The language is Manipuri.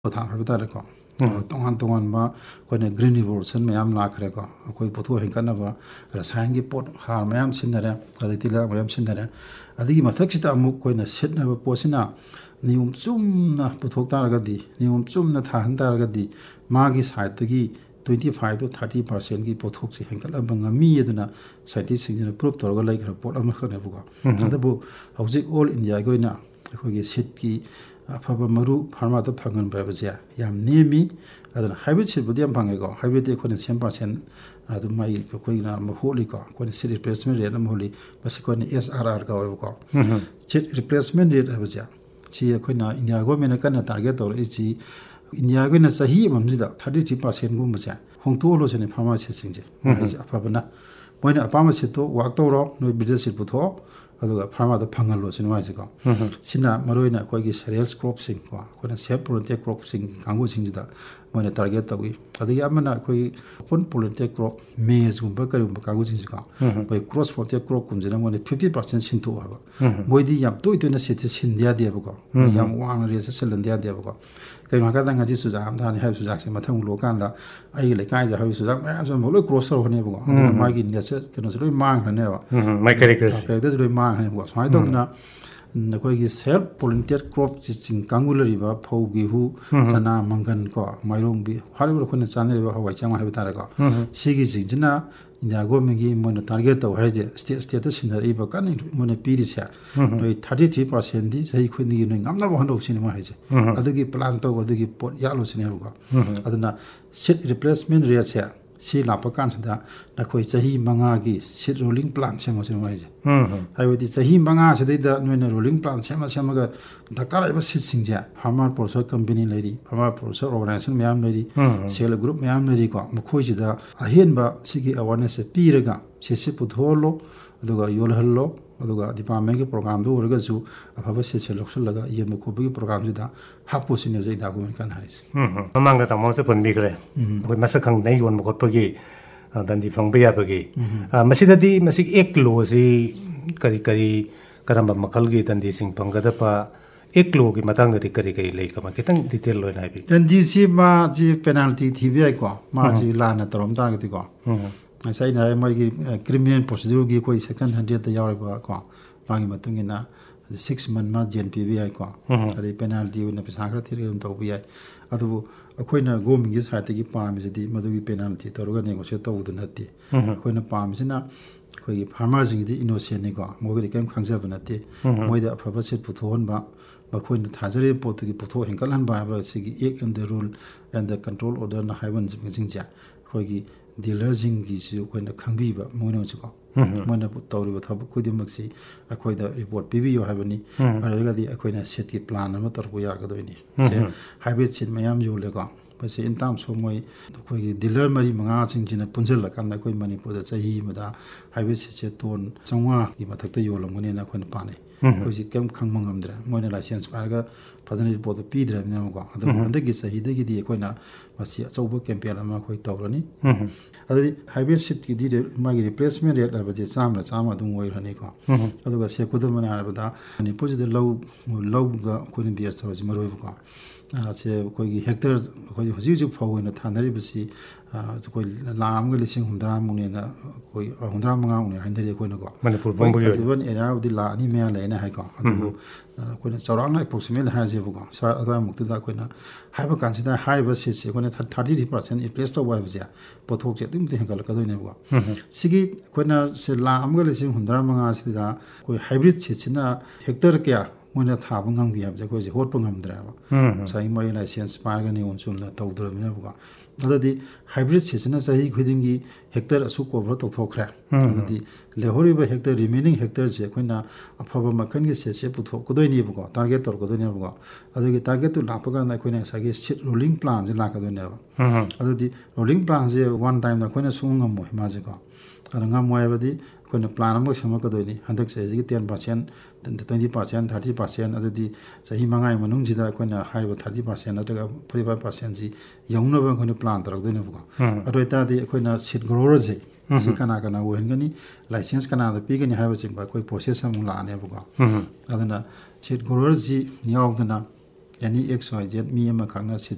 ꯄꯣꯊꯥ ꯍꯥꯏꯕ ꯇꯥꯔꯦꯀꯣ ꯇꯣꯉꯥꯟ ꯇꯣꯉꯥꯟꯕ ꯑꯩꯈꯣꯏꯅ ꯒ꯭ꯔꯤꯟ ꯔꯤꯚꯣꯂꯨꯁꯟ ꯃꯌꯥꯝ ꯂꯥꯛꯈ꯭ꯔꯦꯀꯣ ꯑꯩꯈꯣꯏ ꯄꯣꯠꯊꯣꯛ ꯍꯦꯟꯒꯠꯅꯕ ꯔꯁꯥꯌꯅꯒꯤ ꯄꯣꯠ ꯍꯥꯔ ꯃꯌꯥꯝ ꯁꯤꯖꯤꯟꯅꯔꯦ ꯑꯗꯩ ꯇꯤꯜꯍꯥꯠ ꯃꯌꯥꯝ ꯁꯤꯖꯤꯟꯅꯔꯦ ꯑꯗꯨꯒꯤ ꯃꯊꯛꯁꯤꯗ ꯑꯃꯨꯛ ꯑꯩꯈꯣꯏꯅ ꯁꯤꯠꯅꯕ ꯄꯣꯠꯁꯤꯅ ꯅꯤꯌꯣꯝ ꯆꯨꯝꯅ ꯄꯨꯊꯣꯛ ꯇꯥꯔꯒꯗꯤ ꯅꯤꯌꯣꯝ ꯆꯨꯝꯅ ꯊꯥꯍꯟ ꯇꯥꯔꯒꯗꯤ ꯃꯥꯒꯤ ꯁꯥꯏꯠꯇꯒꯤ 25 to 30% ꯄꯣꯠꯊꯣꯛꯁꯤ ꯍꯦꯟꯒꯠꯍꯟꯕ ꯉꯝꯃꯤ ꯑꯗꯨꯅ ꯁꯥꯏꯟꯇꯤꯁꯁꯤꯡꯁꯤꯅ ꯄ꯭ꯔꯨꯞ ꯇꯧꯔꯒ ꯂꯩꯈ꯭ꯔꯕ ꯄꯣꯠ ꯑꯃꯈꯛꯅꯦꯕꯀꯣ ꯑꯗꯨꯕꯨ ꯍꯧꯖꯤꯛ ꯑꯣꯜ ꯏꯟꯗꯤꯌꯥꯒꯤ ꯑꯣꯏꯅ ꯑꯩꯈꯣꯏꯒꯤ ꯁꯤꯠꯀꯤ ꯑꯐꯕ ꯃꯔꯨ ꯐꯥꯔꯃꯥꯗ ꯐꯪꯍꯟꯕ ꯍꯥꯏꯕꯁꯦ ꯌꯥꯝ ꯅꯦꯝꯃꯤ ꯑꯗꯨꯅ ꯍꯥꯏꯕ꯭ꯔꯤꯠ ꯁꯤꯠꯕꯨꯗꯤ ꯌꯥꯝ ꯐꯪꯉꯦꯀꯣ ꯍꯥꯏꯕ꯭ꯔꯤꯠꯇꯤ ꯑꯩꯈꯣꯏꯅ 7% ꯑꯗꯨꯝ ꯃꯥꯒꯤ ꯑꯩꯈꯣꯏꯅ ꯑꯃ ꯍꯣꯠꯂꯤꯀꯣ ꯑꯩꯈꯣꯏꯅ ꯁꯤꯠ ꯔꯤꯄ꯭ꯂꯦꯁꯃꯦꯟ ꯔꯦꯠ ꯑꯃ ꯍꯣꯠꯂꯤ ꯃꯁꯤ ꯑꯩꯈꯣꯏꯅ SRR ꯀꯧꯋꯦꯕꯀꯣ ꯁꯤꯠ ꯔꯤꯄ꯭ꯂꯦꯁꯃꯦꯟ ꯔꯦꯠ ꯍꯥꯏꯕꯁꯦ ꯁꯤ ꯑꯩꯈꯣꯏꯅ ꯏꯟꯗꯤꯌꯥ ꯒꯣꯔꯃꯦꯟꯅ ꯀꯟꯅ ꯇꯥꯔꯒꯦꯠ ꯇꯧꯔꯛꯏꯁꯤ ꯏꯟꯗꯤꯌꯥꯒꯤ ꯑꯣꯏꯅ ꯆꯍꯤ ꯑꯃꯁꯤꯗ 33%ꯒꯨꯝꯕꯁꯦ ꯍꯣꯡꯇꯣꯛꯍꯜꯂꯣꯁꯤꯅꯦ ꯐꯥꯔꯃꯥꯁꯤꯁꯁꯤꯡꯁꯦ ꯃꯣꯏꯁꯦ ꯑꯐꯕꯅ ꯃꯣꯏꯅ ꯑꯄꯥꯝꯕ ꯁꯤꯠꯇꯣ ꯋꯥꯛ ꯇꯧꯔꯣ ꯅꯣꯏ ꯕꯤꯖꯤꯅꯦꯁ ꯁꯤꯠ ꯄꯨꯊꯣꯛꯑꯣ ꯑꯗꯨꯒ ꯐꯥꯔꯃꯥꯗ ꯐꯪꯍꯜꯂꯣꯁꯤꯅ ꯃꯥꯏꯁꯦꯀꯣ ꯁꯤꯅ ꯃꯔꯨꯑꯣꯏꯅ ꯑꯩꯈꯣꯏꯒꯤ ꯁꯦꯔꯤꯌꯜꯁ ꯀ꯭ꯔꯣꯞꯁꯤꯡ ꯀꯣ ꯑꯩꯈꯣꯏꯅ ꯁꯦꯜꯐ ꯄꯣꯂꯤꯅꯦꯇꯦꯠ ꯀ꯭ꯔꯣꯞꯁꯤꯡ ꯀꯥꯡꯕꯨꯁꯤꯡꯁꯤꯗ ꯃꯣꯏꯅ ꯇꯥꯔꯒꯦꯠ ꯇꯧꯏ ꯑꯗꯒꯤ ꯑꯃꯅ ꯑꯩꯈꯣꯏꯒꯤ ꯑꯣꯄꯟ ꯄꯣꯂꯤꯅꯦꯇꯦꯠ ꯀ꯭ꯔꯣꯞ ꯃꯦꯖꯒꯨꯝꯕ ꯀꯔꯤꯒꯨꯝꯕ ꯀꯥꯡꯕꯨꯁꯤꯡꯁꯤꯀꯣ ꯃꯣꯏ ꯀ꯭ꯔꯣꯁ ꯄꯣꯂꯤꯅꯦꯇꯦꯠ ꯀ꯭ꯔꯣꯞꯀꯨꯝꯕꯁꯤꯅ ꯃꯣꯏꯅ 50% ꯁꯤꯟꯇꯣꯛꯑꯣ ꯍꯥꯏꯕ ꯃꯣꯏꯗꯤ ꯌꯥꯝ ꯇꯣꯏꯅ ꯁꯤꯠꯁꯦ ꯁꯤꯟꯗ ꯌꯥꯗꯦꯕꯀꯣ ꯌꯥꯝ ꯋꯥꯡꯅ ꯔꯦꯠꯁꯦ ꯁꯤꯜꯍꯟꯗ ꯌꯥꯗꯦꯕꯀꯣ ꯀꯩꯅꯣ ꯍꯥꯏꯔꯀꯥꯟꯗ ꯉꯁꯤ ꯆꯨꯖꯥꯛ ꯑꯃ ꯊꯥꯅꯤ ꯍꯥꯏꯕ ꯆꯨꯖꯥꯛꯁꯦ ꯃꯊꯪ ꯂꯣꯛꯀꯥꯟꯗ ꯑꯩꯒꯤ ꯂꯩꯀꯥꯏꯗ ꯍꯧꯔꯤꯕ ꯆꯨꯖꯥꯛ ꯃꯌꯥꯝꯁꯨ ꯑꯃꯨꯛ ꯂꯣꯏ ꯀ꯭ꯔꯣꯁ ꯇꯧꯔꯛꯀꯅꯦꯕꯀꯣ ꯑꯗꯨꯅ ꯃꯥꯒꯤ ꯅꯦꯠꯁꯦ ꯀꯩꯅꯣꯁꯦ ꯂꯣꯏ ꯃꯥꯡꯈ꯭ꯔꯅꯦꯕ ꯃꯥꯏ ꯀꯦꯔꯦꯛꯇꯔꯁꯦ ꯀꯦꯔꯦꯛꯇꯔꯁꯦ ꯂꯣꯏ ꯃꯥꯡꯈ꯭ꯔꯅꯦꯕꯀꯣ ꯁꯨꯃꯥꯏꯅ ꯇꯧꯗꯅ ꯑꯩꯈꯣꯏꯒꯤ ꯁꯦꯜꯐ ꯄꯣꯂꯤꯅꯦꯇꯦꯠ ꯀ꯭ꯔꯣꯞꯁꯤꯡ ꯀꯥꯡꯕꯨ ꯂꯩꯔꯤꯕ ꯐꯧ ꯒꯦꯍꯨ ꯆꯅꯥ ꯃꯪꯒꯟ ꯀꯣ ꯃꯥꯏꯔꯣꯡꯕꯤ ꯍꯥꯏꯔꯤꯕ ꯑꯩꯈꯣꯏꯅ ꯆꯥꯅꯔꯤꯕ ꯍꯋꯥꯏ ꯆꯦꯡꯋꯥꯏ ꯍꯥꯏꯕ ꯇꯥꯔꯦꯀꯣ ꯁꯤꯒꯤꯁꯤꯡꯁꯤꯅ ꯏꯟꯗꯤꯌꯥ ꯒꯣꯔꯃꯦꯟꯒꯤ ꯃꯣꯏꯅ ꯇꯥꯔꯒꯦꯠ ꯇꯧ ꯍꯥꯏꯔꯤꯁꯦ ꯁ꯭ꯇꯦꯠꯇ ꯁꯤꯟꯅꯔꯛꯏꯕ ꯀꯟꯅ ꯃꯣꯏꯅ ꯄꯤꯔꯤꯁꯦ ꯅꯣꯏ 33%ꯗꯤ ꯆꯍꯤ ꯈꯨꯗꯤꯡꯒꯤ ꯅꯣꯏ ꯉꯝꯅꯕ ꯍꯣꯠꯅꯧꯁꯤꯅꯤ ꯃꯣꯏ ꯍꯥꯏꯁꯦ ꯑꯗꯨꯒꯤ ꯄ꯭ꯂꯥꯟ ꯇꯧꯕ ꯑꯗꯨꯒꯤ ꯄꯣꯠ ꯌꯥꯠꯂꯨꯁꯤꯅꯦꯕꯀꯣ ꯑꯗꯨꯅ ꯁꯤꯠ ꯔꯤꯄ꯭ꯂꯦꯁꯃꯦꯟ ꯔꯦꯠꯁꯦ ꯁꯤ ꯂꯥꯛꯄ ꯀꯥꯟꯁꯤꯗ ꯅꯈꯣꯏ ꯆꯍꯤ 5ꯒꯤ ꯁꯤꯠ ꯔꯣꯂꯤꯡ ꯄ꯭ꯂꯥꯟ ꯁꯦꯝꯃꯣꯁꯤꯅꯤ ꯃꯣꯏ ꯍꯥꯏꯁꯦ ꯍꯥꯏꯕꯗꯤ ꯆꯍꯤ 5ꯁꯤꯗꯩꯗ ꯅꯣꯏꯅ ꯔꯣꯂꯤꯡ ꯄ꯭ꯂꯥꯟ ꯁꯦꯝꯃꯒ ꯗꯔꯀꯥꯔ ꯂꯩꯕ ꯁꯤꯠꯁꯤꯡꯁꯦ ꯐꯥꯔꯃꯔ ꯄ꯭ꯔꯣꯗ꯭ꯌꯨꯁꯔ ꯀꯝꯄꯦꯅꯤ ꯂꯩꯔꯤ ꯐꯥꯔꯃꯔ ꯄ꯭ꯔꯣꯗ꯭ꯌꯨꯁꯔ ꯑꯣꯔꯒꯅꯥꯏꯖꯦꯁꯟ ꯃꯌꯥꯝ ꯂꯩꯔꯤ ꯁꯦꯜꯐ ꯍꯦꯜꯞ ꯒ꯭ꯔꯨꯞ ꯃꯌꯥꯝ ꯂꯩꯔꯤꯀꯣ ꯃꯈꯣꯏꯁꯤꯗ ꯑꯍꯦꯟꯕ ꯁꯤꯒꯤ ꯑꯦꯋꯥꯔꯅꯦꯁꯁꯦ ꯄꯤꯔꯒ ꯁꯤꯠꯁꯦ ꯄꯨꯊꯣꯛꯍꯜꯂꯣ ꯑꯗꯨꯒ ꯌꯣꯜꯍꯜꯂꯣ ꯑꯗꯨꯒ ꯗꯤꯄꯥꯔꯠꯃꯦꯟꯒꯤ ꯄ꯭ꯔꯣꯒ꯭ꯔꯥꯝꯗ ꯑꯣꯏꯔꯒꯁꯨ ꯑꯐꯕ ꯁꯤꯠꯁꯦ ꯂꯧꯁꯤꯜꯂꯒ ꯌꯦꯟꯕ ꯈꯣꯠꯄꯒꯤ ꯄ꯭ꯔꯣꯒ꯭ꯔꯥꯝꯁꯤꯗ ꯍꯥꯞꯄꯨꯁꯤꯅꯦ ꯍꯧꯖꯤꯛ ꯏꯟꯗꯤꯌꯥ ꯒꯣꯔꯃꯦꯟ ꯀꯟꯅ ꯍꯥꯏꯔꯤꯁꯦ ꯃꯃꯥꯡꯗ ꯇꯥꯃꯣꯁꯨ ꯄꯟꯕꯤꯈ꯭ꯔꯦ ꯑꯩꯈꯣꯏ ꯃꯁꯛ ꯈꯪꯗꯅ ꯌꯣꯟꯕ ꯈꯣꯠꯄꯒꯤ ꯗꯟꯗꯤ ꯐꯪꯕ ꯌꯥꯕꯒꯤ ꯃꯁꯤꯗꯗꯤ ꯃꯁꯤ ꯑꯦꯛ ꯂꯣꯁꯤ ꯀꯔꯤ ꯀꯔꯝꯕ ꯃꯈꯜꯒꯤ ꯗꯟꯗꯤꯁꯤꯡ ꯐꯪꯒꯗꯕ ꯑꯦꯛ ꯂꯣꯒꯤ ꯃꯇꯥꯡꯗꯗꯤ ꯀꯔꯤ ꯂꯩ ꯀꯃꯥꯏ ꯈꯤꯇꯪ ꯗꯤꯇꯦꯜ ꯑꯣꯏꯅ ꯍꯥꯏꯕꯤꯌꯨ ꯗꯟꯗꯤꯁꯤ ꯃꯥꯁꯤ ꯄꯦꯅꯥꯜꯇꯤ ꯊꯤꯕ ꯌꯥꯏꯀꯣ ꯃꯥꯁꯤ ꯂꯥꯟꯅ ꯇꯧꯔꯝ ꯇꯥꯔꯒꯗꯤꯀꯣ ꯉꯁꯥꯏ ꯑꯩꯅ ꯍꯥꯏ ꯃꯣꯏꯒꯤ ꯀ꯭ꯔꯤꯃꯤꯅꯦꯜ ꯄ꯭ꯔꯣꯁꯤꯗ꯭ꯌꯨꯔꯒꯤ ꯑꯩꯈꯣꯏ ꯁꯦꯀꯟ 100ꯗ ꯌꯥꯎꯔꯤꯕ ꯀꯣ ꯃꯥꯒꯤ ꯃꯇꯨꯡ ꯏꯟꯅ 6 ꯃꯟ ꯃꯥ ꯖꯦꯜ ꯄꯤꯕ ꯌꯥꯏꯀꯣ ꯑꯗꯩ ꯄꯦꯅꯥꯜꯇꯤ ꯑꯣꯏꯅ ꯄꯩꯁꯥ ꯈꯔ ꯊꯤꯔꯒ ꯑꯗꯨꯝ ꯇꯧꯕ ꯌꯥꯏ ꯑꯗꯨꯕꯨ ꯑꯩꯈꯣꯏꯅ ꯒꯣꯔꯃꯦꯟꯒꯤ ꯁꯥꯏꯠꯇꯒꯤ ꯄꯥꯝꯃꯤꯁꯤꯗꯤ ꯃꯗꯨꯒꯤ ꯄꯦꯅꯥꯜꯇꯤ ꯇꯧꯔꯒ ꯅꯦꯒꯣꯁꯤꯌꯦꯠ ꯇꯧꯕꯗꯨ ꯅꯠꯇꯦ ꯑꯩꯈꯣꯏꯅ ꯄꯥꯝꯃꯤꯁꯤꯅ ꯑꯩꯈꯣꯏꯒꯤ ꯐꯥꯔꯃꯔꯁꯤꯡꯒꯤꯗꯤ ꯏꯅꯣꯁꯦꯟꯅꯤꯀꯣ ꯃꯣꯏꯒꯤꯗꯤ ꯀꯔꯤꯝ ꯈꯪꯖꯕ ꯅꯠꯇꯦ ꯃꯣꯏꯗ ꯑꯐꯕ ꯁꯤꯠ ꯄꯨꯊꯣꯛꯍꯟꯕ ꯃꯈꯣꯏꯅ ꯊꯥꯖꯔꯤꯕ ꯄꯣꯠꯇꯨꯒꯤ ꯄꯨꯊꯣꯛ ꯍꯦꯟꯒꯠꯍꯟꯕ ꯍꯥꯏꯕ ꯑꯁꯤꯒꯤ ꯑꯦꯛ and the rule and the control ꯑꯣꯔꯗꯔꯅ ꯍꯥꯏꯕꯁꯤꯡꯁꯦ ꯑꯩꯈꯣꯏꯒꯤ ꯗꯤꯂꯔꯁꯤꯡꯒꯤꯁꯨ ꯑꯩꯈꯣꯏꯅ ꯈꯪꯕꯤꯕ ꯃꯣꯏꯅꯁꯨꯀꯣ ꯃꯣꯏꯅ ꯇꯧꯔꯤꯕ ꯊꯕꯛ ꯈꯨꯗꯤꯡꯃꯛꯁꯤ ꯑꯩꯈꯣꯏꯗ ꯔꯤꯄꯣꯔꯠ ꯄꯤꯕꯤꯌꯨ ꯍꯥꯏꯕꯅꯤ ꯑꯗꯨꯒꯗꯤ ꯑꯩꯈꯣꯏꯅ ꯁꯤꯠꯀꯤ ꯄ꯭ꯂꯥꯟ ꯑꯃ ꯇꯧꯔꯛꯄ ꯌꯥꯒꯗꯣꯏꯅꯤ ꯁꯦ ꯍꯥꯏꯕ꯭ꯔꯤꯠ ꯁꯤꯠ ꯃꯌꯥꯝ ꯌꯣꯜꯂꯦꯀꯣ ꯃꯁꯤ ꯏꯟ ꯇꯥꯝꯁ ꯑꯣꯐ ꯃꯣꯏ ꯑꯩꯈꯣꯏꯒꯤ ꯗꯤꯂꯔ 4-5ꯁꯤꯡꯁꯤꯅ ꯄꯨꯟꯁꯤꯜꯂꯀꯥꯟꯗ ꯑꯩꯈꯣꯏ ꯃꯅꯤꯄꯨꯔꯗ ꯆꯍꯤ ꯑꯃꯗ ꯍꯥꯏꯕ꯭ꯔꯤꯠ ꯁꯤꯠꯁꯦ ꯇꯣꯟ 500ꯒꯤ ꯃꯊꯛꯇ ꯌꯣꯜꯂꯝꯒꯅꯤꯅ ꯑꯩꯈꯣꯏꯅ ꯄꯥꯅꯩ ꯑꯩꯈꯣꯏꯁꯤ ꯀꯩꯝ ꯈꯪꯕ ꯉꯝꯗ꯭ꯔꯦ ꯃꯣꯏꯅ ꯂꯥꯏꯁꯦꯟꯁ ꯄꯥꯏꯔꯒ ꯐꯖꯅ ꯄꯣꯠꯇꯣ ꯄꯤꯗ꯭ꯔꯕꯅꯤꯅꯀꯣ ꯑꯗꯨꯕꯨ ꯍꯟꯗꯛꯀꯤ ꯆꯍꯤꯗꯒꯤꯗꯤ ꯑꯩꯈꯣꯏꯅ ꯃꯁꯤ ꯑꯆꯧꯕ ꯀꯦꯝꯄꯦꯟ ꯑꯃ ꯑꯩꯈꯣꯏ ꯇꯧꯔꯅꯤ ꯑꯗꯨꯗꯤ ꯍꯥꯏꯕ꯭ꯔꯤꯠ ꯁꯤꯠꯀꯤꯗꯤ ꯃꯥꯒꯤ ꯔꯤꯄ꯭ꯂꯦꯁꯃꯦꯟ ꯔꯦꯠ ꯍꯥꯏꯕꯗꯤ 100 ꯑꯗꯨꯝ ꯑꯣꯏꯔꯅꯤꯀꯣ ꯑꯗꯨꯒ ꯁꯦ ꯈꯨꯗꯝ ꯑꯣꯏꯅ ꯍꯥꯏꯔꯕꯗ ꯃꯅꯤꯄꯨꯔꯁꯤꯗ ꯂꯧꯗ ꯑꯩꯈꯣꯏꯅ ꯕꯦꯁ ꯇꯧꯔꯁꯤ ꯃꯔꯨ ꯑꯣꯏꯕꯀꯣ ꯁꯦ ꯑꯩꯈꯣꯏꯒꯤ ꯍꯦꯛꯇꯔ ꯑꯩꯈꯣꯏ ꯍꯧꯖꯤꯛ ꯐꯧ ꯑꯣꯏꯅ ꯊꯥꯅꯔꯤꯕꯁꯤ ꯑꯩꯈꯣꯏ 1,60,000-1,60,000 ꯑꯩꯈꯣꯏ 150,000 ꯍꯥꯏꯅꯔꯤ ꯑꯩꯈꯣꯏꯅꯀꯣ ꯃꯅꯤꯄꯨꯔ ꯍꯣꯏ ꯄꯨꯝꯕꯒꯤ ꯑꯣꯏꯅ ꯑꯔꯕꯟ ꯑꯦꯔꯤꯌꯥꯕꯨꯗꯤ 1,2 ꯃꯌꯥ ꯂꯩꯅ ꯍꯥꯏꯀꯣ ꯑꯗꯨꯕꯨ ꯑꯩꯈꯣꯏꯅ ꯆꯥꯎꯔꯥꯛꯅ ꯑꯦꯄ꯭ꯔꯣꯛꯁꯤꯃꯦꯠꯂꯤ ꯍꯥꯏꯔꯁꯦꯕꯀꯣ ꯑꯗꯨꯋꯥꯏꯃꯨꯛꯇꯨꯗ ꯑꯩꯈꯣꯏꯅ ꯍꯥꯏꯕ ꯀꯥꯟꯁꯤꯗ ꯍꯥꯏꯔꯤꯕ ꯁꯤꯠꯁꯦ ꯑꯩꯈꯣꯏꯅ 33% ꯔꯤꯄ꯭ꯂꯦꯁ ꯇꯧꯕ ꯍꯥꯏꯕꯁꯦ ꯄꯣꯠꯊꯣꯛꯁꯦ ꯑꯗꯨꯛꯀꯤ ꯃꯇꯤꯛ ꯍꯦꯟꯒꯠꯂꯛꯀꯗꯣꯏꯅꯦꯕꯀꯣ ꯁꯤꯒꯤ ꯑꯩꯈꯣꯏꯅ ꯁꯦ 1,65,000 ꯑꯩꯈꯣꯏ ꯍꯥꯏꯕ꯭ꯔꯤꯠ ꯁꯤꯠꯁꯤꯅ ꯍꯦꯛꯇꯔ ꯀꯌꯥ ꯃꯣꯏꯅ ꯊꯥꯕ ꯉꯝꯈꯤ ꯍꯥꯏꯕꯁꯦ ꯑꯩꯈꯣꯏꯁꯦ ꯍꯣꯠꯄ ꯉꯝꯗ꯭ꯔꯦꯕ ꯉꯁꯥꯏꯒꯤ ꯃꯣꯏ ꯂꯥꯏꯁꯦꯟꯁ ꯄꯥꯏꯔꯒ ꯅꯤꯌꯣꯝ ꯆꯨꯝꯅ ꯇꯧꯗ꯭ꯔꯕꯅꯤꯅꯀꯣ ꯑꯗꯨꯗꯤ ꯍꯥꯏꯕ꯭ꯔꯤꯠ ꯁꯤꯠꯁꯤꯅ ꯆꯍꯤ ꯈꯨꯗꯤꯡꯒꯤ ꯍꯦꯛꯇꯔ ꯑꯁꯨꯛ ꯀꯣꯚꯔ ꯇꯧꯊꯣꯛꯈ꯭ꯔꯦ ꯑꯗꯨꯗꯤ ꯂꯩꯍꯧꯔꯤꯕ ꯍꯦꯛꯇꯔ ꯔꯤꯃꯦꯅꯤꯡ ꯍꯦꯛꯇꯔꯁꯦ ꯑꯩꯈꯣꯏꯅ ꯑꯐꯕ ꯃꯈꯜꯒꯤ ꯁꯤꯠꯁꯦ ꯄꯨꯊꯣꯛꯀꯗꯣꯏꯅꯦꯕꯀꯣ ꯇꯥꯔꯒꯦꯠ ꯇꯧꯔꯛꯀꯗꯣꯏꯅꯦꯕꯀꯣ ꯑꯗꯨꯒꯤ ꯇꯥꯔꯒꯦꯠꯇꯨ ꯂꯥꯛꯄ ꯀꯥꯟꯗ ꯑꯩꯈꯣꯏꯅ ꯉꯁꯥꯏꯒꯤ ꯁꯤꯠ ꯔꯣꯂꯤꯡ ꯄ꯭ꯂꯥꯟꯁꯦ ꯂꯥꯛꯀꯗꯣꯏꯅꯦꯕ ꯑꯗꯨꯗꯤ ꯔꯣꯂꯤꯡ ꯄ꯭ꯂꯥꯟꯁꯦ ꯋꯥꯟ ꯇꯥꯏꯝꯗ ꯑꯩꯈꯣꯏꯅ ꯁꯨꯡ ꯉꯝꯃꯣꯏ ꯃꯥꯁꯦꯀꯣ ꯑꯗꯨ ꯉꯝꯃꯣꯏ ꯍꯥꯏꯕꯗꯤ ꯑꯩꯈꯣꯏꯅ ꯄ꯭ꯂꯥꯟ ꯑꯃ ꯁꯦꯝꯃꯛꯀꯗꯣꯏꯅꯤ ꯍꯟꯗꯛ ꯆꯍꯤꯒꯤ 10%, 20%, 30% ꯑꯗꯨꯗꯤ ꯆꯍꯤ 5ꯒꯤ ꯃꯅꯨꯡꯁꯤꯗ ꯑꯩꯈꯣꯏꯅ ꯍꯥꯏꯔꯤꯕ 30% ꯅꯠꯇ꯭ꯔꯒ 45%ꯁꯤ ꯌꯧꯅꯕ ꯑꯩꯈꯣꯏꯅ ꯄ꯭ꯂꯥꯟ ꯇꯧꯔꯛꯇꯣꯏꯅꯦꯕꯀꯣ ꯑꯗꯨ ꯑꯣꯏꯇꯥꯔꯗꯤ ꯑꯩꯈꯣꯏꯅ ꯁꯤꯠ ꯒ꯭ꯔꯣꯋꯔꯁꯦ ꯁꯤ ꯀꯅꯥ ꯑꯣꯏꯍꯟꯒꯅꯤ ꯂꯥꯏꯁꯦꯟꯁ ꯀꯅꯥꯗ ꯄꯤꯒꯅꯤ ꯍꯥꯏꯕꯆꯤꯡꯕ ꯑꯩꯈꯣꯏ ꯄ꯭ꯔꯣꯁꯦꯁ ꯑꯃꯨꯛ ꯂꯥꯛꯑꯅꯦꯕꯀꯣ ꯑꯗꯨꯅ ꯁꯤꯠ ꯒ꯭ꯔꯣꯋꯔꯁꯤ ꯌꯥꯎꯗꯅ ꯑꯦꯅꯤ XYZ ꯃꯤ ꯑꯃꯈꯛꯅ ꯁꯤꯠ